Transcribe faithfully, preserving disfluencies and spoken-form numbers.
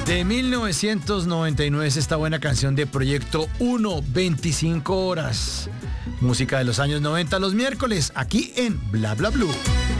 De mil novecientos noventa y nueve es esta buena canción de Proyecto uno, veinticinco horas. Música de los años noventa los miércoles, aquí en Bla Bla Blue.